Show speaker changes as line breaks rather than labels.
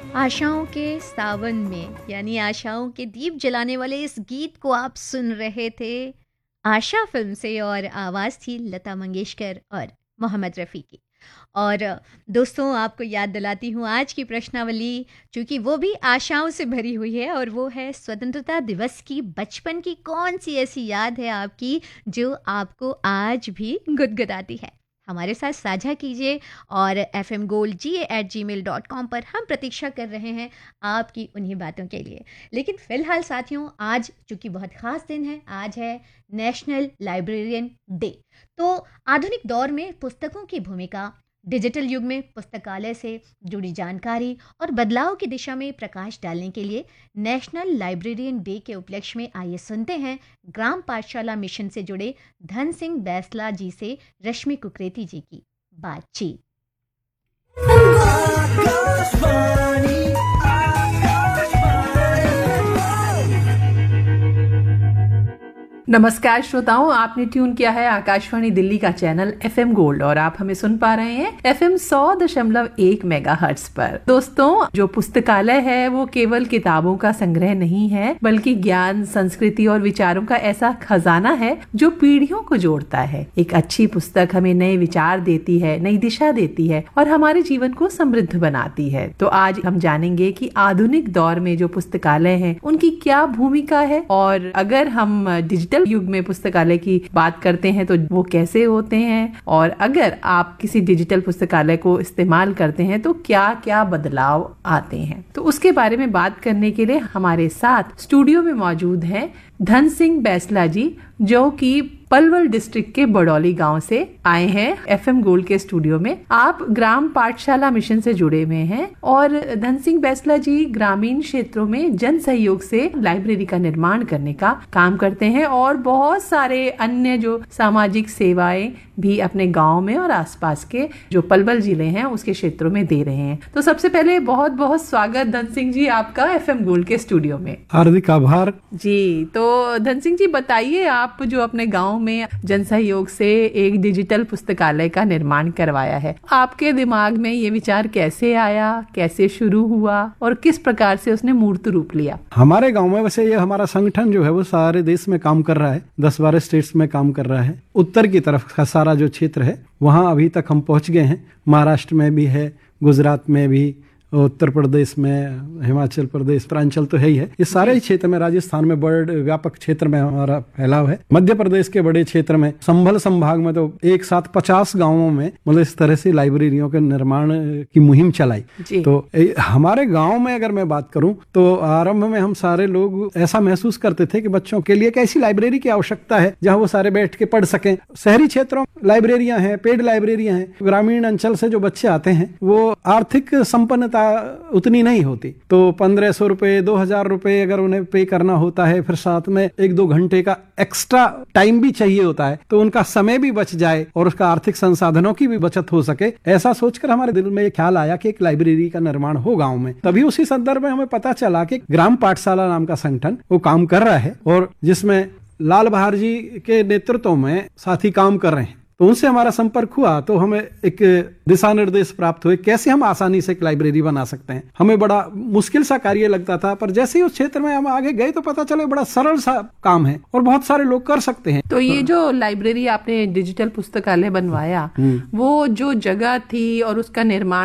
आशाओं के सावन में यानी आशाओं के दीप जलाने वाले इस गीत को आप सुन रहे थे आशा फिल्म से और आवाज़ थी लता मंगेशकर और मोहम्मद रफ़ी की। और दोस्तों आपको याद दिलाती हूँ आज की प्रश्नावली, चूँकि वो भी आशाओं से भरी हुई है और वो है स्वतंत्रता दिवस की बचपन की कौन सी ऐसी याद है आपकी जो आपको आज भी गुदगुदाती है। हमारे साथ साझा कीजिए और fmgoldga@gmail.com पर हम प्रतीक्षा कर रहे हैं आपकी उन्हीं बातों के लिए। लेकिन फ़िलहाल साथियों, आज चूँकि बहुत ख़ास दिन है, आज है नेशनल लाइब्रेरियन डे। तो आधुनिक दौर में पुस्तकों की भूमिका, डिजिटल युग में पुस्तकालय से जुड़ी जानकारी और बदलाव की दिशा में प्रकाश डालने के लिए नेशनल लाइब्रेरियन डे के उपलक्ष्य में आइए सुनते हैं ग्राम पाठशाला मिशन से जुड़े धन सिंह बैसला जी से रश्मि कुकरेती जी की बातचीत।
नमस्कार श्रोताओं, आपने ट्यून किया है आकाशवाणी दिल्ली का चैनल FM गोल्ड और आप हमें सुन पा रहे हैं FM 100.1 मेगाहर्ट्ज पर। दोस्तों, जो पुस्तकालय है वो केवल किताबों का संग्रह नहीं है, बल्कि ज्ञान, संस्कृति और विचारों का ऐसा खजाना है जो पीढ़ियों को जोड़ता है। एक अच्छी पुस्तक हमें नए विचार देती है, नई दिशा देती है और हमारे जीवन को समृद्ध बनाती है। तो आज हम जानेंगे कि आधुनिक दौर में जो पुस्तकालय है उनकी क्या भूमिका है, और अगर हम डिजिटल युग में पुस्तकालय की बात करते हैं तो वो कैसे होते हैं, और अगर आप किसी डिजिटल पुस्तकालय को इस्तेमाल करते हैं तो क्या क्या बदलाव आते हैं। तो उसके बारे में बात करने के लिए हमारे साथ स्टूडियो में मौजूद हैं धन सिंह बैसला जी, जो कि पलवल डिस्ट्रिक्ट के बड़ौली गांव से आए हैं FM गोल्ड के स्टूडियो में। आप ग्राम पाठशाला मिशन से जुड़े हुए हैं और धन सिंह बैसला जी ग्रामीण क्षेत्रों में जन सहयोग से लाइब्रेरी का निर्माण करने का काम करते हैं और बहुत सारे अन्य जो सामाजिक सेवाएं भी अपने गांव में और आसपास के जो पलवल जिले हैं उसके क्षेत्रों में दे रहे हैं। तो सबसे पहले बहुत बहुत स्वागत धन सिंह जी आपका FM गोल्ड के स्टूडियो में।
हार्दिक आभार जी।
तो धन सिंह जी बताइए, आप जो अपने गांव में जन सहयोग से एक डिजिटल पुस्तकालय का निर्माण करवाया है, आपके दिमाग में ये विचार कैसे आया, कैसे शुरू हुआ और किस प्रकार से उसने मूर्त रूप लिया?
हमारे गांव में वैसे ये हमारा संगठन जो है वो सारे देश में काम कर रहा है, 10-12 स्टेट्स में काम कर रहा है। उत्तर की तरफ का सारा जो क्षेत्र है वहाँ अभी तक हम पहुँच गए हैं। महाराष्ट्र में भी है, गुजरात में भी, उत्तर प्रदेश में, हिमाचल प्रदेश, उत्तरांचल तो है ही है। ये सारे क्षेत्र में, राजस्थान में बड़े व्यापक क्षेत्र में हमारा फैलाव है। मध्य प्रदेश के बड़े क्षेत्र में, संभल संभाग में तो एक साथ 50 गांवों में मतलब इस तरह से लाइब्रेरियों के निर्माण की मुहिम चलाई। तो हमारे गांव में अगर मैं बात करूं तो आरंभ में हम सारे लोग ऐसा महसूस करते थे कि बच्चों के लिए कैसी लाइब्रेरी की आवश्यकता है जहाँ वो सारे बैठ के पढ़ सकें। शहरी क्षेत्रों लाइब्रेरियां हैं, पेड लाइब्रेरियां हैं। ग्रामीण अंचल से जो बच्चे आते हैं वो आर्थिक संपन्नता उतनी नहीं होती, तो 1500 रुपए, 2000 रुपए अगर उन्हें पे करना होता है, फिर साथ में 1-2 घंटे का एक्स्ट्रा टाइम भी चाहिए होता है, तो उनका समय भी बच जाए और उसका आर्थिक संसाधनों की भी बचत हो सके। ऐसा सोचकर हमारे दिल में ये ख्याल आया कि एक लाइब्रेरी का निर्माण हो गांव में। तभी उसी संदर्भ में हमें पता चला कि ग्राम पाठशाला नाम का संगठन वो काम कर रहा है और जिसमें लाल बहार जी के नेतृत्व में साथी काम कर रहे हैं। तो उनसे हमारा संपर्क हुआ तो हमें एक दिशा निर्देश प्राप्त हुए कैसे हम आसानी से एक लाइब्रेरी बना सकते हैं। हमें बड़ा मुश्किल सा कार्य लगता था, पर जैसे ही उस क्षेत्र में हम आगे गए तो पता चला बड़ा सरल सा काम है और बहुत सारे लोग कर सकते हैं।
तो ये जो लाइब्रेरी आपने डिजिटल पुस्तकालय बनवाया, वो जो जगह थी और उसका निर्माण